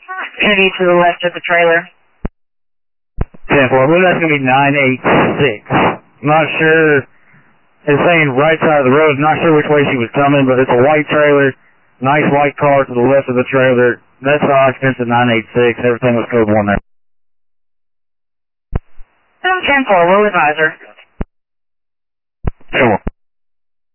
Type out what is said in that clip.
Heavy to the left of the trailer. 10-4, I believe that's going to be 986. I'm not sure. It's saying right side of the road. Not sure which way she was coming, but it's a white trailer. Nice white car to the left of the trailer. That's the occupants at 986. Everything was code 1 there. 10-4, we'll advise her. 10-4.